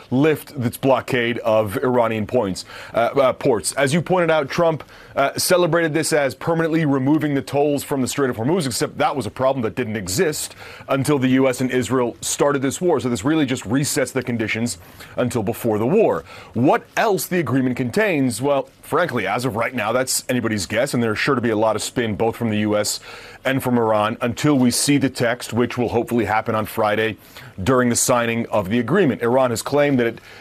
lift its blockade of Iranian ports. As you pointed out, Trump celebrated this as permanently removing the tolls from the Strait of Hormuz, except that was a problem that didn't exist until the U.S. and Israel started this war. So this really just resets the conditions until before the war. What else the agreement contains? Well, frankly, as of right now, that's anybody's guess, and there's sure to be a lot of spin both from the U.S. and from Iran until we see the text, which will hopefully happen on Friday during the signing of the agreement. Iran has claimed that it